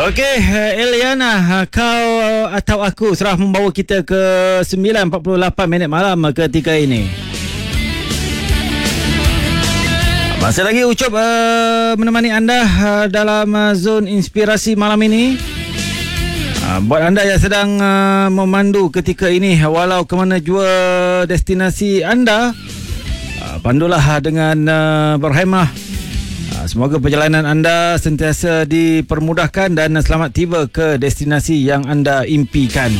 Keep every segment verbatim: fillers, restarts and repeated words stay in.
Okey, Eliana, kau atau aku serah membawa kita ke sembilan empat puluh lapan minit malam ketika ini. Masih lagi Ucup uh, menemani anda uh, dalam uh, zon inspirasi malam ini. Uh, buat anda yang sedang uh, memandu ketika ini, walau ke mana jua destinasi anda, uh, pandulah dengan uh, berhemah. Semoga perjalanan anda sentiasa dipermudahkan dan selamat tiba ke destinasi yang anda impikan.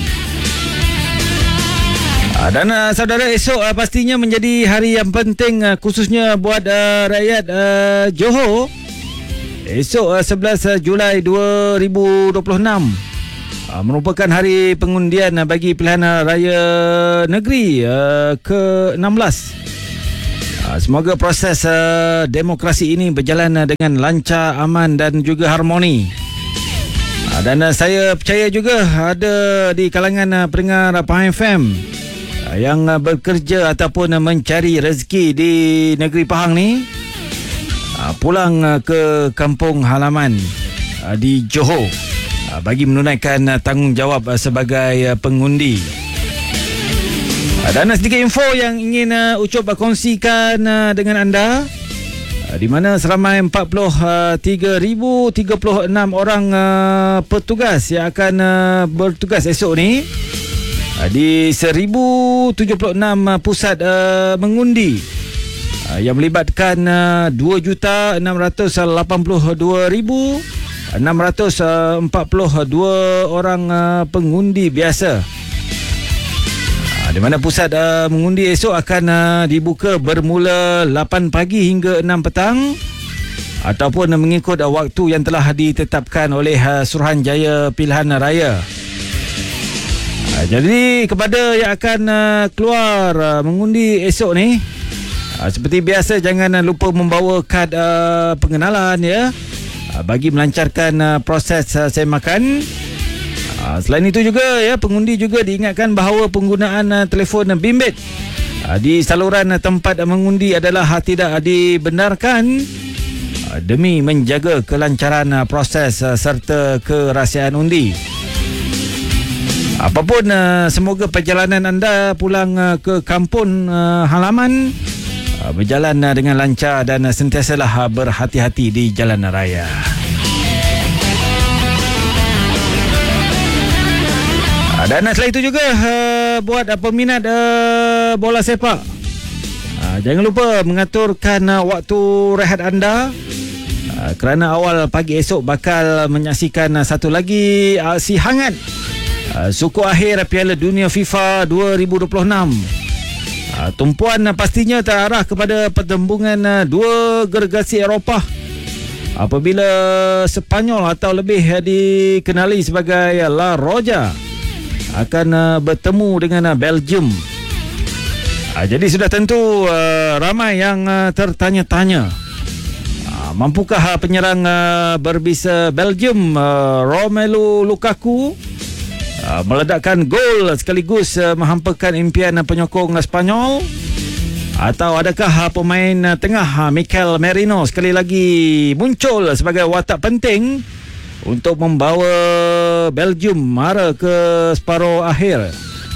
Dan saudara, esok pastinya menjadi hari yang penting khususnya buat rakyat Johor. Esok sebelas Julai dua ribu dua puluh enam merupakan hari pengundian bagi pilihan raya negeri ke enam belas. Semoga proses uh, demokrasi ini berjalan uh, dengan lancar, aman dan juga harmoni. Uh, dan uh, saya percaya juga ada di kalangan uh, pendengar uh, Pahang F M uh, yang uh, bekerja ataupun uh, mencari rezeki di negeri Pahang ni, uh, pulang uh, ke kampung halaman uh, di Johor uh, bagi menunaikan uh, tanggungjawab uh, sebagai uh, pengundi. Dan sedikit info yang ingin uh, Ucup kongsikan uh, dengan anda, uh, di mana seramai empat puluh tiga ribu tiga puluh enam orang uh, petugas yang akan uh, bertugas esok ni uh, di seribu tujuh puluh enam uh, pusat uh, mengundi uh, yang melibatkan uh, dua juta enam ratus lapan puluh dua ribu enam ratus empat puluh dua orang uh, pengundi biasa. Di mana pusat uh, mengundi esok akan uh, dibuka bermula lapan pagi hingga enam petang ataupun uh, mengikut uh, waktu yang telah ditetapkan oleh uh, Suruhanjaya Pilihan Raya. Uh, jadi kepada yang akan uh, keluar uh, mengundi esok ni, uh, seperti biasa jangan uh, lupa membawa kad uh, pengenalan ya, uh, bagi melancarkan uh, proses uh, semakan. Selain itu juga ya, pengundi juga diingatkan bahawa penggunaan uh, telefon bimbit uh, di saluran uh, tempat uh, mengundi adalah uh, tidak dibenarkan uh, demi menjaga kelancaran uh, proses uh, serta kerahsiaan undi. Apapun uh, semoga perjalanan anda pulang uh, ke kampung uh, halaman uh, berjalan uh, dengan lancar dan uh, sentiasalah uh, berhati-hati di jalan raya. Dan selain itu juga uh, buat uh, peminat uh, bola sepak, uh, jangan lupa mengaturkan uh, waktu rehat anda, uh, kerana awal pagi esok bakal menyaksikan uh, satu lagi aksi hangat uh, suku akhir Piala Dunia FIFA dua ribu dua puluh enam. Uh, tumpuan uh, pastinya terarah kepada pertembungan uh, dua gergasi Eropah apabila Sepanyol atau lebih uh, dikenali sebagai uh, La Roja akan uh, bertemu dengan uh, Belgium. Uh, jadi sudah tentu uh, ramai yang uh, tertanya-tanya, uh, mampukah uh, penyerang uh, berbisa Belgium uh, Romelu Lukaku uh, meledakkan gol sekaligus uh, menghampakan impian uh, penyokong uh, Spanyol, atau adakah uh, pemain uh, tengah uh, Mikel Merino sekali lagi muncul sebagai watak penting untuk membawa Belgium mara ke separuh akhir.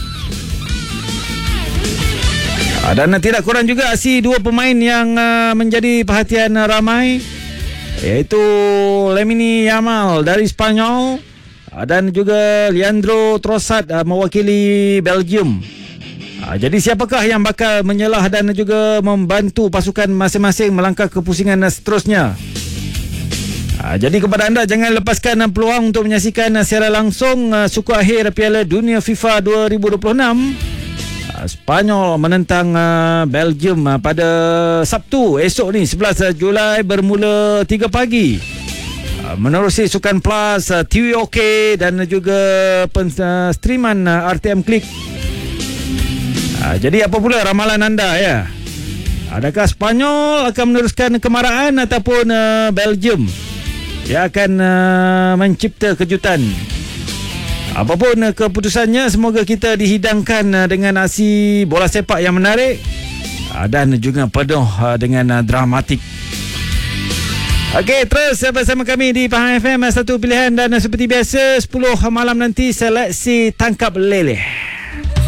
Dan tidak kurang juga aksi dua pemain yang menjadi perhatian ramai, iaitu Lamine Yamal dari Spanyol dan juga Leandro Trossard mewakili Belgium. Jadi siapakah yang bakal menyelah dan juga membantu pasukan masing-masing melangkah ke pusingan seterusnya? Ha, jadi kepada anda, jangan lepaskan uh, peluang untuk menyaksikan uh, secara langsung uh, suku akhir Piala Dunia FIFA dua ribu dua puluh enam. Uh, Spanyol menentang uh, Belgium uh, pada Sabtu esok ni sebelas Julai bermula tiga pagi uh, menerusi Sukan Plus, uh, T V OK dan juga penstreaman uh, R T M Klik. Uh, jadi apa pula ramalan anda ya? Adakah Spanyol akan meneruskan kemarahan ataupun uh, Belgium ia akan uh, mencipta kejutan? Apapun uh, keputusannya, semoga kita dihidangkan uh, dengan aksi bola sepak yang menarik uh, dan juga penuh uh, dengan uh, dramatik. Okey, terus bersama kami di Pahang F M, satu pilihan, dan seperti biasa sepuluh malam nanti seleksi tangkap leleh.